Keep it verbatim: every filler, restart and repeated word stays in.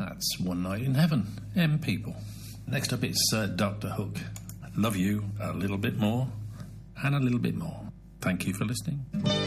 That's One Night in Heaven, M People. Next up it's uh, Doctor Hook. Love You a Little Bit More and a Little Bit More. Thank you for listening.